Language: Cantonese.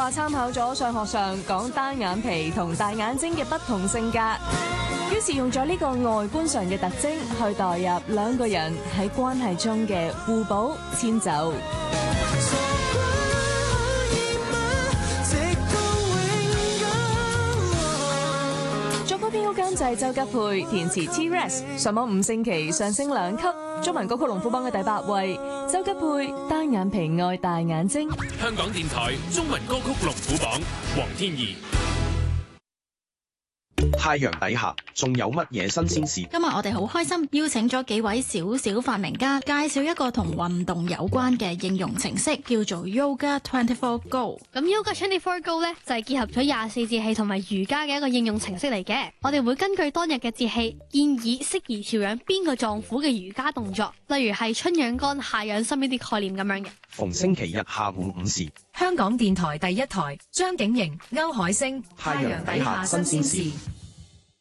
話參考咗上學上講單眼皮同大眼睛嘅不同性格，於是用咗呢個外觀上嘅特徵去代入兩個人喺關係中嘅互補遷就。作曲編曲監製周吉佩，填詞 T-Rex， 上網5星期上升2級，中文歌曲龍虎榜嘅第8位。周吉佩單眼皮愛大眼睛。 香港電台中文歌曲龍虎榜，黃天怡。 太陽底下仲有乜嘢新鮮事？ 今日我哋好開心邀請咗幾位小發明家，介紹一個同運動有關嘅應用程式，叫做 Yoga 24 Go。 咁 Yoga 24 Go 咧就係結合咗24節氣同埋瑜伽嘅一個應用程式嚟嘅。我哋會根據當日嘅節氣，建議適宜調養邊個臟腑嘅瑜伽動作，例如係春養肝、夏養心呢啲概念咁樣嘅。 逢星期日下午5時， 香港電台第一台，張景瑩、歐海星，太陽底下新鮮事。